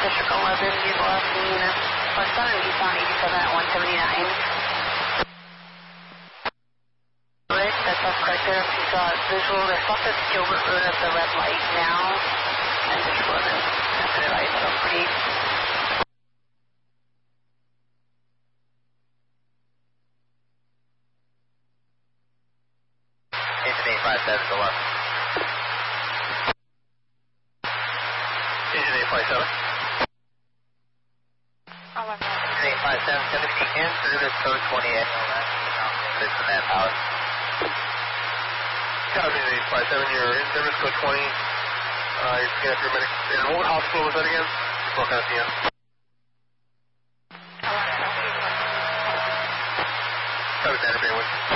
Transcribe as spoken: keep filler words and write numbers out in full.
District eleven, vehicle asking unit. West on eastbound eighty-seven at one seventy-nine. Rick, that's us correct there. If you saw visual, they're stopped at Gilbert Road at the red light now. And District eleven at the red light, so pretty... Engine eight five seven, go left. Engine eight five seven. Engine eight five seven, going to be in service code twenty-eight. This is the manpower. Copy, eight five seven, you're in service code twenty. Uh, you're picking up your medic. And what hospital was that again? Broke out at the end. Copy, Santa Fe,